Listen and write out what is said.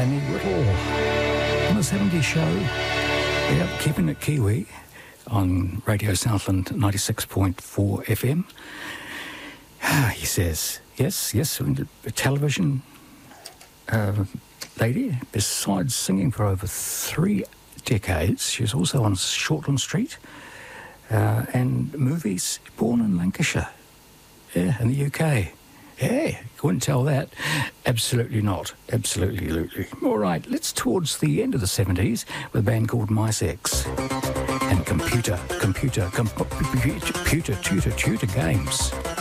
Annie Whittle on the 70s show. Yeah, keeping it Kiwi on Radio Southland 96.4 FM. He says, yes, a television lady, besides singing for over 3 decades, she was also on Shortland Street and movies, born in Lancashire, in the UK. Yeah, couldn't tell that. Absolutely not. Absolutely. All right, let's towards the end of the 70s with a band called MySex and Computer Tutor Games.